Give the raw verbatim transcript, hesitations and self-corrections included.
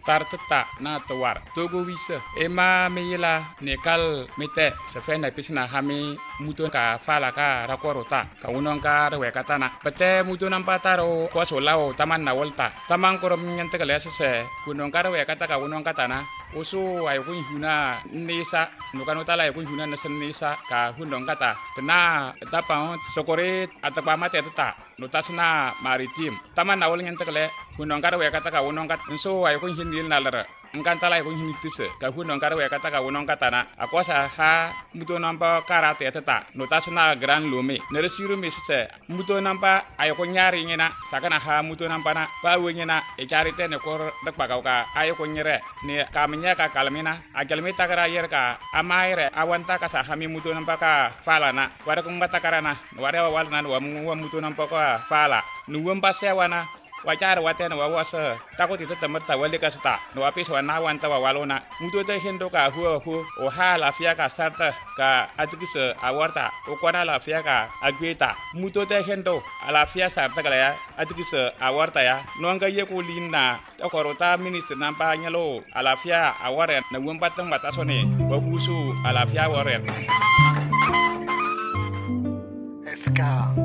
tartata na tawar togo wisa ema meyila nekal mete sefena pisna hami muton ka fala ka rakorota ka unon ka rewe katana pete muton ampataro kwaso lao taman na volta taman korom nyante kale sese kunon ka rewe kataka unon katana usu ay kun huna nisa nukano tala ay kun huna nasen nisa ka hundong kata kena tapa sokore atapa mate tata notasna maritim taman na wol nyante kale kunon ka rewe kataka unon kat so ay kun hinil nalara ngantala ay kun hinitise ka hundong ka rewe kataka unon katana akwasa ha muton ampa karate tata notasna gran lome neresiru misse muton ampa ay kun nyari ngena sakana ha muton ampa na pa wenyena e charite ne kor dakpa ka ay kun nyere ne kam nya ka kalmina agalmi takara yer ka amaire awanta ka sa hami muto nampa ka fala na wara kum batakarana wara wal nan wa mu muto nampa ka fala nuwam pasewana wajar waten wa wasa takoti tetemar tawali ka sta no apis wana wanta wa walona muto te hendo ka hu hu o ha la fia ka sarta ka atikise awarta o kwana la fia ka agweta muto te hendo ala fia sarta kala ya atikise awarta ya no nga ye ko linna korota ministre nampa nyalo ala fia aware na wumbatang batasone wa husu ala fia aware F K